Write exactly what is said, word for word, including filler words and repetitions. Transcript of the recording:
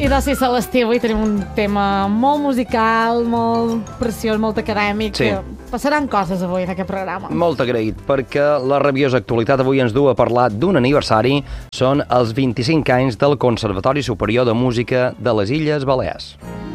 I doncs sí, Celestí, avui tenim un tema molt musical, molt preciós, molt acadèmic. Sí. Passaran coses avui en aquest programa. Molt agraït, perquè la rabiosa actualitat avui ens du a parlar d'un aniversari. Són els vint-i-cinc anys del Conservatori Superior de Música de les Illes Balears.